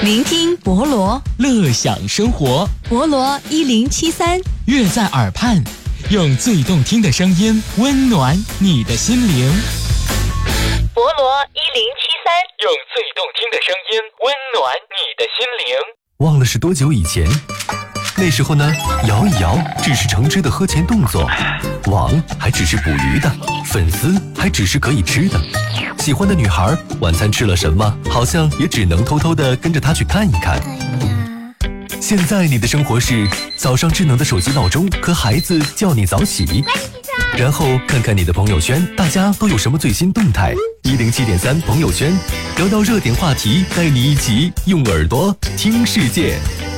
聆听博罗， 乐享生活。 博罗1073， 乐在耳畔，用最动听的声音温暖你的心灵。 博罗1073， 用最动听的声音温暖你的心灵。 忘了是多久以前，那时候呢，摇一摇只是橙汁的喝前动作，网还只是捕鱼的，粉丝还只是可以吃的。喜欢的女孩晚餐吃了什么，好像也只能偷偷地跟着她去看一看。现在你的生活是早上智能的手机闹钟和孩子叫你早起，然后看看你的朋友圈，大家都有什么最新动态。107.3朋友圈，聊聊热点话题，带你一起用耳朵听世界。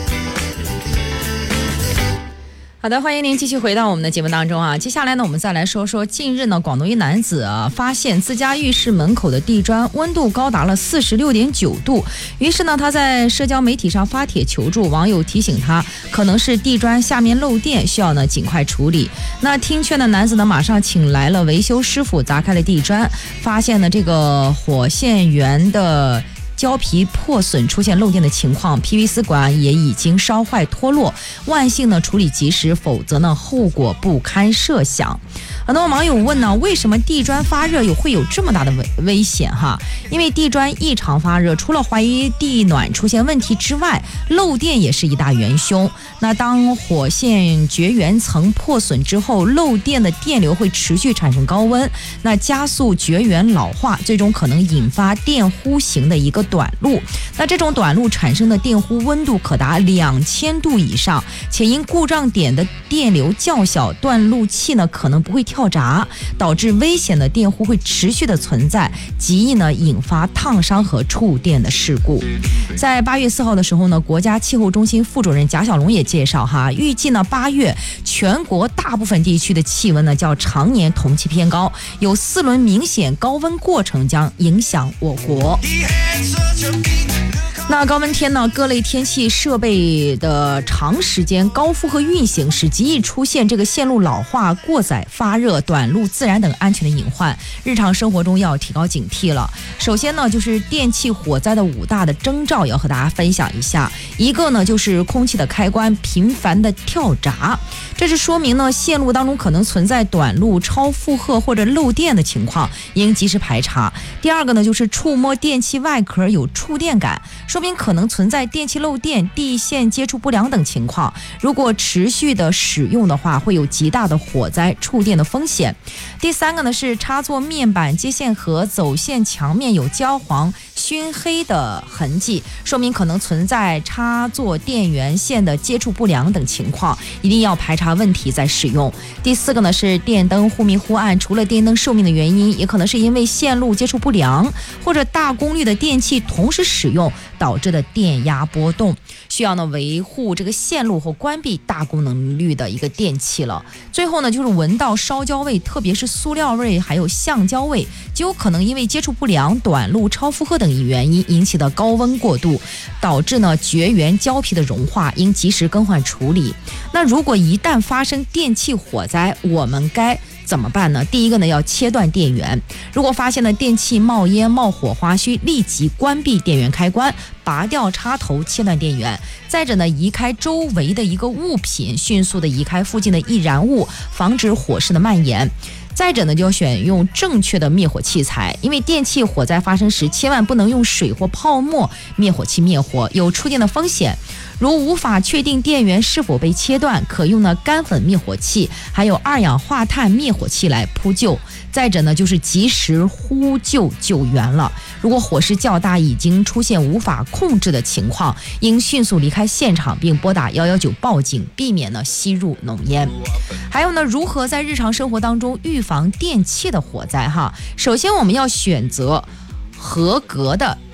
好的，欢迎您继续回到我们的节目当中啊。接下来呢，我们再来说说近日呢，广东一男子发现自家浴室门口的地砖温度高达了46.9度，于是呢，他在社交媒体上发帖求助，网友提醒他可能是地砖下面漏电，需要呢尽快处理。那听劝的男子呢，马上请来了维修师傅砸开了地砖，发现呢这个火线源的胶皮破损出现漏电的情况， PVC 管也已经烧坏脱落，万幸呢处理及时，否则呢后果不堪设想。很多网友问呢，为什么地砖发热会有这么大的危险哈？因为地砖异常发热，除了怀疑地暖出现问题之外，漏电也是一大元凶。那当火线绝缘层破损之后，漏电的电流会持续产生高温，那加速绝缘老化，最终可能引发电弧形的一个短路。那这种短路产生的电弧温度可达2000度以上，且因故障点的电流较小，断路器呢可能不会跳闸，导致危险的电弧会持续的存在，极易呢引发烫伤和触电的事故。在8月4号的时候呢，国家气候中心副主任贾小龙也介绍哈，预计呢8月全国大部分地区的气温呢较常年同期偏高，有4轮明显高温过程将影响我国。那高温天呢，各类天气设备的长时间高负荷运行，使极易出现这个线路老化、过载、发热、短路自燃等安全的隐患，日常生活中要提高警惕了。首先呢，就是电气火灾的5大的征兆要和大家分享一下。一个呢，就是空气的开关频繁的跳闸，这是说明呢线路当中可能存在短路、超负荷或者漏电的情况，应及时排查。第二个呢，就是触摸电器外壳有触电感，说明可能存在电气漏电、地线接触不良等情况，如果持续的使用的话，会有极大的火灾触电的风险。第三个呢，是插座面板、接线盒、走线墙面有焦黄、熏黑的痕迹，说明可能存在插座电源线的接触不良等情况，一定要排查问题再使用。第四个呢，是电灯忽明忽暗，除了电灯寿命的原因，也可能是因为线路接触不良或者大功率的电器同时使用导致的电压波动，需要呢维护这个线路或关闭大功能率的一个电器了。最后呢，就是闻到烧焦味，特别是塑料味还有橡胶味，就有可能因为接触不良、短路、超负荷等原因引起的高温过度，导致呢绝缘胶皮的融化，应及时更换处理。那如果一旦发生电气火灾，我们该怎么办呢？第一个呢，要切断电源，如果发现了电器冒烟冒火花，需立即关闭电源开关，拔掉插头，切断电源。再者呢，移开周围的一个物品，迅速的移开附近的易燃物，防止火势的蔓延。再者呢，就要选用正确的灭火器材，因为电气火灾发生时，千万不能用水或泡沫灭火器灭火，有触电的风险。如无法确定电源是否被切断，可用呢干粉灭火器，还有2氧化碳灭火器来扑救。再者呢，就是及时呼救救援了。如果火势较大，已经出现无法控制的情况，应迅速离开现场，并拨打119报警，避免呢吸入浓烟。还有呢，如何在日常生活当中预防电器的火灾哈？首先我们要选择合格的